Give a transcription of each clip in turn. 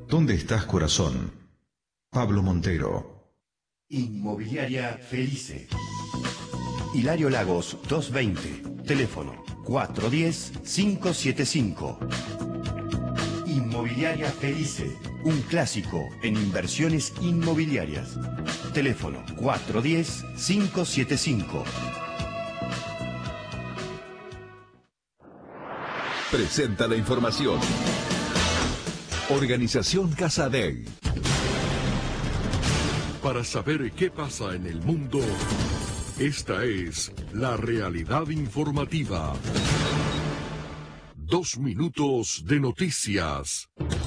¿Dónde estás, corazón? Pablo Montero. Inmobiliaria Felice. Hilario Lagos 220. Teléfono 410-575. Inmobiliaria Felice. Un clásico en inversiones inmobiliarias. Teléfono 410-575. Presenta la información. Organización Casadei. Para saber qué pasa en el mundo, esta es la realidad informativa. 2 minutos de noticias.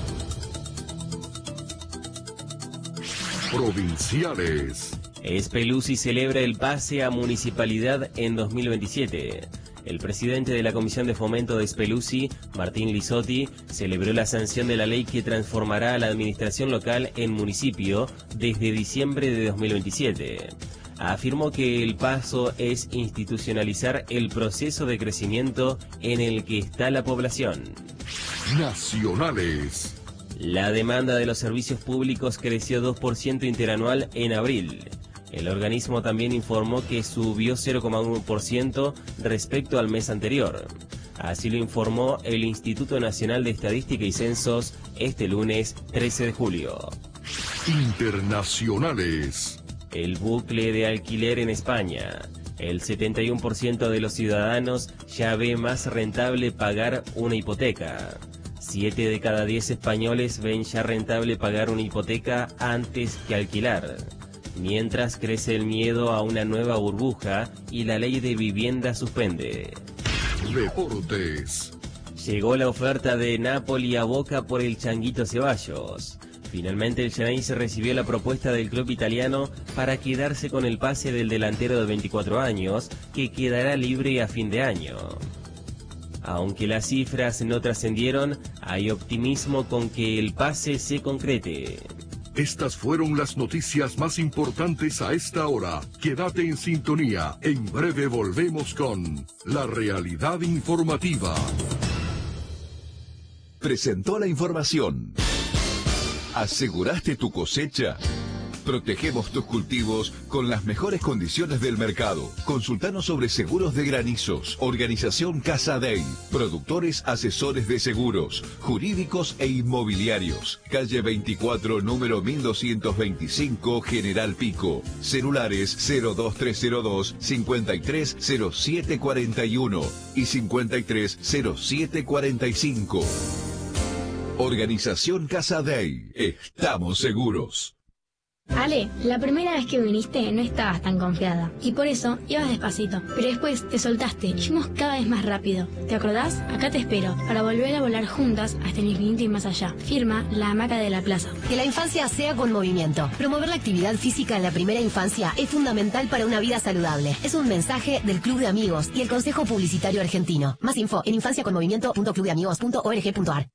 Provinciales. Speluzzi celebra el pase a municipalidad en 2027. El presidente de la Comisión de Fomento de Speluzzi, Martín Lisotti, celebró la sanción de la ley que transformará a la administración local en municipio desde diciembre de 2027. Afirmó que el paso es institucionalizar el proceso de crecimiento en el que está la población. Nacionales. La demanda de los servicios públicos creció 2% interanual en abril. El organismo también informó que subió 0,1% respecto al mes anterior. Así lo informó el Instituto Nacional de Estadística y Censos este lunes 13 de julio. Internacionales. El bucle de alquiler en España. El 71% de los ciudadanos ya ve más rentable pagar una hipoteca. 7 de cada 10 españoles ven ya rentable pagar una hipoteca antes que alquilar. Mientras crece el miedo a una nueva burbuja y la ley de vivienda suspende. Deportes. Llegó la oferta de Napoli a Boca por el Changuito Ceballos. Finalmente el Xeneize recibió la propuesta del club italiano para quedarse con el pase del delantero de 24 años, que quedará libre a fin de año. Aunque las cifras no trascendieron, hay optimismo con que el pase se concrete. Estas fueron las noticias más importantes a esta hora. Quédate en sintonía. En breve volvemos con la realidad informativa. Presentó la información. ¿Aseguraste tu cosecha? Protegemos tus cultivos con las mejores condiciones del mercado. Consultanos sobre seguros de granizos. Organización Casadei. Productores asesores de seguros, jurídicos e inmobiliarios. Calle 24, número 1225, General Pico. Celulares 02302 530741 y 530745. Organización Casadei. Estamos seguros. Ale, la primera vez que viniste no estabas tan confiada y por eso ibas despacito, pero después te soltaste y fuimos cada vez más rápido. ¿Te acordás? Acá te espero para volver a volar juntas hasta el infinito y más allá. Firma La Hamaca de la Plaza. Que la infancia sea con movimiento. Promover la actividad física en la primera infancia es fundamental para una vida saludable. Es un mensaje del Club de Amigos y el Consejo Publicitario Argentino. Más info en infanciaconmovimiento.clubdeamigos.org.ar.